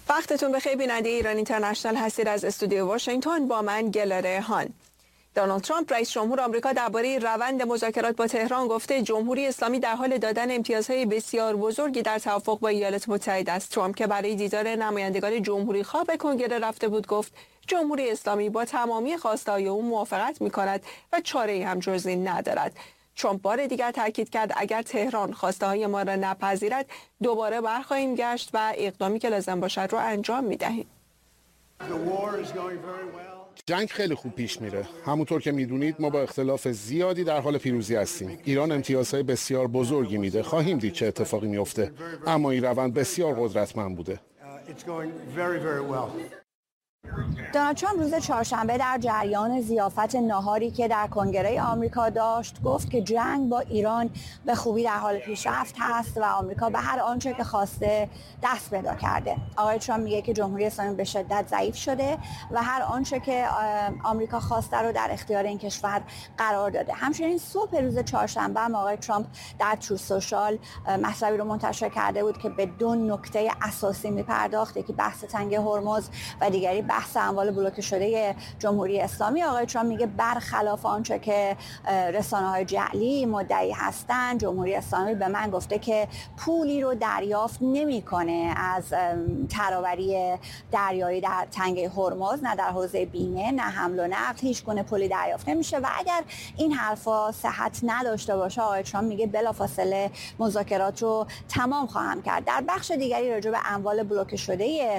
وقتتون بخیر. بیننده ایران اینترنشنال هستید. از استودیو واشنگتن با من گلاره هان. دونالد ترامپ رئیس جمهور آمریکا درباره روند مذاکرات با تهران گفته جمهوری اسلامی در حال دادن امتیازهای بسیار بزرگی در توافق با ایالات متحده است. ترامپ که برای دیدار نمایندگان جمهوری خواه به کنگره رفته بود گفت جمهوری اسلامی با تمامی خواسته‌های او موافقت می‌کند و چاره‌ای هم جز این ندارد. ترامپ بار دیگر تاکید کرد اگر تهران خواسته‌های ما را نپذیرد دوباره برخواهیم گشت و اقدامی که لازم باشد را انجام می‌دهیم. جنگ خیلی خوب پیش میره. همونطور که میدونید ما با اختلاف زیادی در حال پیروزی هستیم. ایران امتیازهای بسیار بزرگی میده. خواهیم دید چه اتفاقی میفته. اما این روند بسیار قدرتمند بوده. دونالد ترامپ روز چهارشنبه در جریان ضیافت ناهاری که در کنگره آمریکا داشت گفت که جنگ با ایران به خوبی در حال پیشرفت هست و آمریکا به هر آنچه که خواسته دست پیدا کرده. آقای ترامپ میگه که جمهوری اسلامی به شدت ضعیف شده و هر آنچه که آمریکا خواسته رو در اختیار این کشور قرار داده. همچنین صبح روز چهارشنبه هم آقای ترامپ در تروث سوشال مطلبی رو منتشر کرده بود که به دو نکته اساسی میپرداخت، یکی بحث تنگه هرمز و دیگری بحث اموال بلوکه شده جمهوری اسلامی. آقای ترامپ میگه برخلاف آنچه که رسانه‌های جعلی مدعی هستند، جمهوری اسلامی به من گفته که پولی رو دریافت نمیکنه از تراوری دریایی در تنگه هرمز، نه در حوزه بیمه، نه حمل و نقل، هیچ گونه پولی دریافت نمیشه و اگر این حرفا صحت نداشته باشه آقای ترامپ میگه بلافاصله مذاکرات رو تمام خواهم کرد. در بخش دیگری راجع به اموال بلوکه شده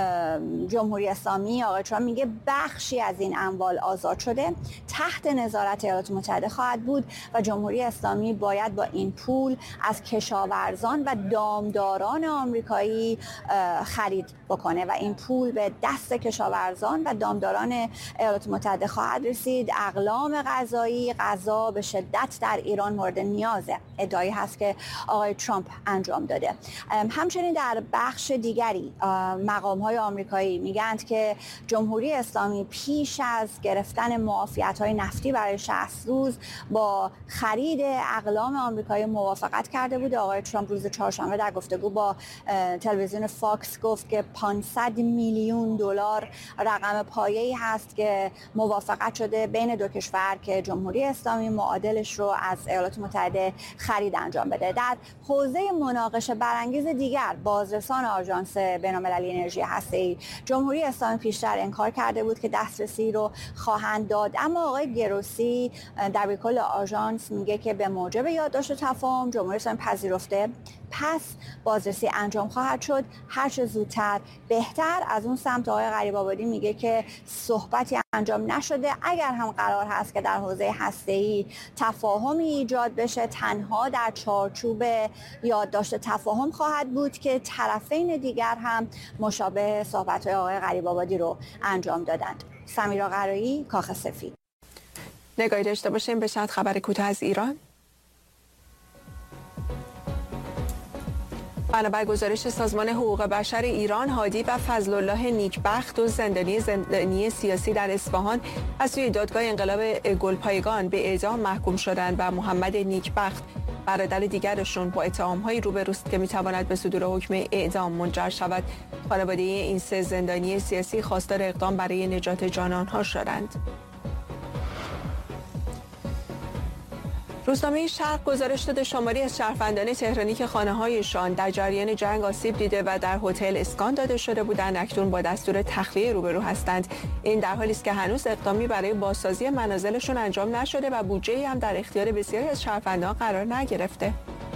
جمهوری اسلامی آقای ترامپ میگه بخشی از این اموال آزاد شده، تحت نظارت ایالات متحده خواهد بود و جمهوری اسلامی باید با این پول از کشاورزان و دامداران آمریکایی خرید بکنه و این پول به دست کشاورزان و دامداران ایالات متحده خواهد رسید. اقلام غذایی، غذا به شدت در ایران مورد نیازه. ادعایی هست که آقای ترامپ انجام داده. همچنین در بخش دیگری مقام‌های آمریکایی میگند که جمهوری اسلامی پیش از گرفتن معافیت‌های نفتی برای 60 روز با خرید اقلام آمریکایی موافقت کرده بود. آقای ترامپ روز چهارشنبه در گفتگو با تلویزیون فاکس گفت که 500 میلیون دلار رقم پایه‌ای هست که موافقت شده بین دو کشور که جمهوری اسلامی معادلش رو از ایالات متحده خرید انجام بده. در حوزه مناقشه برانگیز دیگر بازرسان آژانس بین‌المللی انرژی هسته‌ای جمهوری اسلامی پیشتر انکار کرده بود که دسترسی رو خواهند داد، اما آقای گروسی دبیرکل آژانس میگه که به موجب یادداشت تفاهم جمهوری اسلامی پذیرفته، پس بازرسی انجام خواهد شد هر چه زودتر بهتر. از اون سمت آقای غریب‌آبادی میگه که صحبتی انجام نشده، اگر هم قرار هست که در حوزه هسته‌ای تفاهمی ایجاد بشه تنها در چارچوب یادداشت تفاهم خواهد بود که طرفین دیگر هم مشابه صحبت‌های آقای غریب‌آبادی رو انجام دادند. سمیرا قرایی، کاخ سفید. نگاهی داشته باشیم به چند خبر کوتاه از ایران. بنابر گزارش سازمان حقوق بشر ایران، هادی و فضلالله نیکبخت، دو زندانی سیاسی در اصفهان از سوی دادگاه انقلاب گلپایگان به اعدام محکوم شدند و محمد نیکبخت برادر دیگرشون با اتهام‌هایی روبروست که می‌تواند به صدور حکم اعدام منجر شود. خانواده این سه زندانی سیاسی خواستار اقدام برای نجات جان آنها شدند. روزنامه شرق گزارش داده شماری از شهروندان تهرانی که خانه‌هایشان در جریان جنگ آسیب دیده و در هتل اسکان داده شده بودند اکنون با دستور تخلیه روبرو هستند. این در حالی است که هنوز اقدامی برای بازسازی منازلشون انجام نشده و بودجه‌ای هم در اختیار بسیاری از شهروندان قرار نگرفته.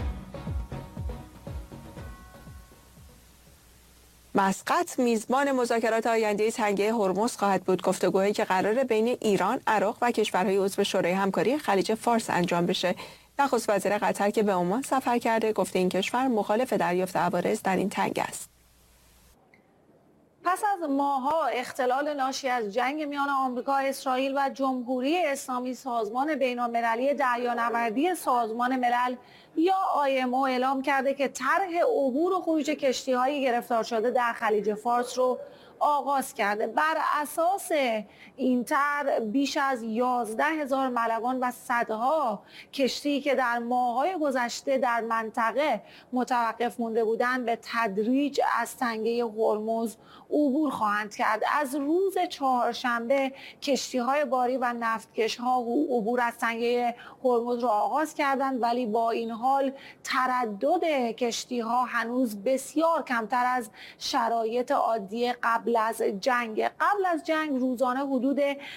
مسقط میزبان مذاکرات آینده تنگه هرمز خواهد بود. گفتگوهایی که قراره بین ایران، عراق و کشورهای عضو شورای همکاری خلیج فارس انجام بشه. نخست وزیر قطر که به عمان سفر کرده گفته این کشور مخالف دریافت عوارض در این تنگه است. پس از ماه‌ها اختلال ناشی از جنگ میان آمریکا، اسرائیل و جمهوری اسلامی، سازمان بین‌المللی دریانوردی سازمان ملل یا IMO اعلام کرده که طرح عبور و خروج کشتی‌های گرفتار شده در خلیج فارس رو آغاز کرده. بر اساس این طرح بیش از 11,000 ملوان و صدها کشتی که در ماه‌های گذشته در منطقه متوقف مونده بودند به تدریج از تنگه هرمز عبور خواهند کرد. از روز چهارشنبه کشتی‌های باری و نفتکش‌ها عبور از تنگه هرمز را آغاز کردند، ولی با این حال تردد کشتی‌ها هنوز بسیار کمتر از شرایط عادی قبل از جنگ. قبل از جنگ روزانه حدود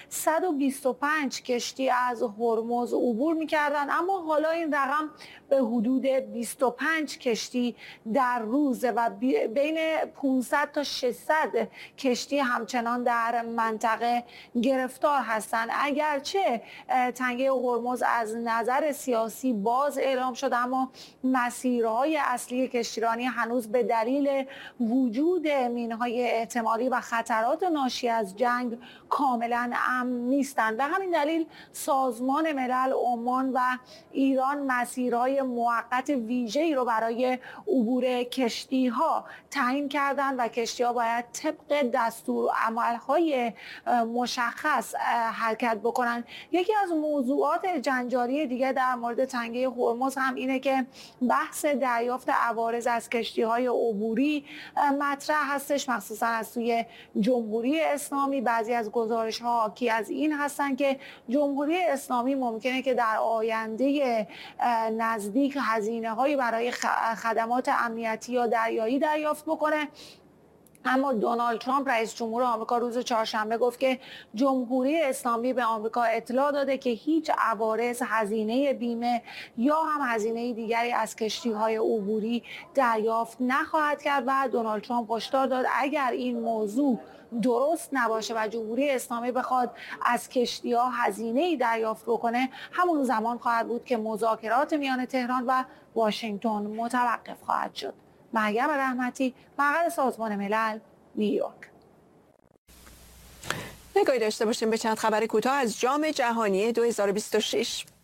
125 کشتی از هرمز عبور می‌کردند، اما حالا این رقم به حدود 25 کشتی در روز و بین 500 تا 600 کشتی همچنان در منطقه گرفتار هستند. اگرچه تنگه هرمز از نظر سیاسی باز اعلام شد، اما مسیرهای اصلی کشتیرانی هنوز به دلیل وجود مینهای احتمالی و خطرات ناشی از جنگ کاملا امن نیستند. به همین دلیل سازمان ملل، عمان و ایران مسیرهای موقت ویژه‌ای رو برای عبور کشتی‌ها تعیین کردند و کشتی‌ها باید طبق دستورالعمل‌های مشخص حرکت بکنند. یکی از موضوعات جنجالی دیگه در مورد تنگه هرمز هم اینه که بحث دریافت عوارض از کشتی‌های عبوری مطرح هستش، مخصوصا از سوی جمهوری اسلامی. بعضی از گزارش‌ها حاکی از این هستن که جمهوری اسلامی ممکنه که در آینده نزدیک هزینه‌هایی برای خدمات امنیتی یا دریایی دریافت بکنه. اما دونالد ترامپ رئیس جمهور آمریکا روز چهارشنبه گفت که جمهوری اسلامی به آمریکا اطلاع داده که هیچ عوارض، هزینه بیمه یا هم هزینه دیگری از کشتی‌های عبوری دریافت نخواهد کرد و دونالد ترامپ هشدار داد اگر این موضوع درست نباشه و جمهوری اسلامی بخواد از کشتی‌ها هزینه‌ای دریافت بکنه، همون زمان خواهد بود که مذاکرات میان تهران و واشنگتن متوقف خواهد شد. مریم رحمتی، مقر سازمان ملل، نیویورک. نگاهی داشته باشیم به چند خبر کوتاه از جام جهانی 2026.